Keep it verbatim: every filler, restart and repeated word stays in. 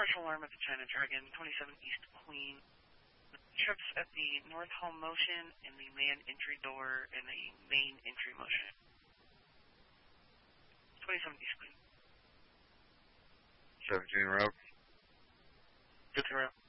partial alarm at the China Dragon, twenty-seven East Queen. Trips at the North Hall motion and the man entry door and the main entry motion. twenty-seven East Queen. seventeen route. fifteen route.